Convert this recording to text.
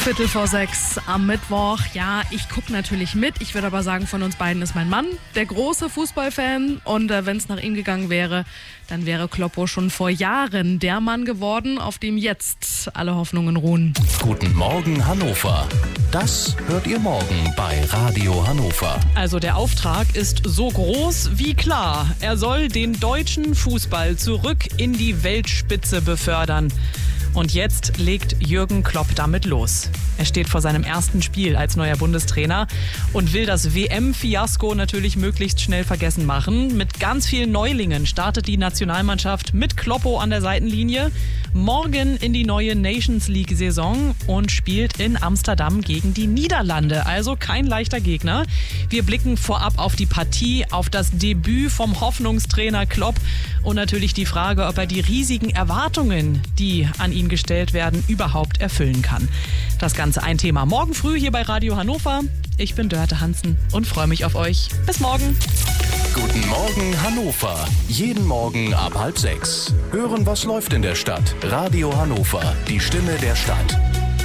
5:15 am Mittwoch. Ja, ich gucke natürlich mit. Ich würde aber sagen, von uns beiden ist mein Mann der große Fußballfan. Und wenn es nach ihm gegangen wäre, dann wäre Kloppo schon vor Jahren der Mann geworden, auf dem jetzt alle Hoffnungen ruhen. Guten Morgen Hannover. Das hört ihr morgen bei Radio Hannover. Also der Auftrag ist so groß wie klar. Er soll den deutschen Fußball zurück in die Weltspitze befördern. Und jetzt legt Jürgen Klopp damit los. Er steht vor seinem ersten Spiel als neuer Bundestrainer und will das WM-Fiasko natürlich möglichst schnell vergessen machen. Mit ganz vielen Neulingen startet die Nationalmannschaft mit Kloppo an der Seitenlinie morgen in die neue Nations League-Saison und spielt in Amsterdam gegen die Niederlande. Also kein leichter Gegner. Wir blicken vorab auf die Partie, auf das Debüt vom Hoffnungstrainer Klopp und natürlich die Frage, ob er die riesigen Erwartungen, die an ihn gestellt werden, überhaupt erfüllen kann. Das Ganze ein Thema morgen früh hier bei Radio Hannover. Ich bin Dörte Hansen und freue mich auf euch. Bis morgen. Guten Morgen Hannover. Jeden Morgen ab 5:30. Hören, was läuft in der Stadt. Radio Hannover, die Stimme der Stadt.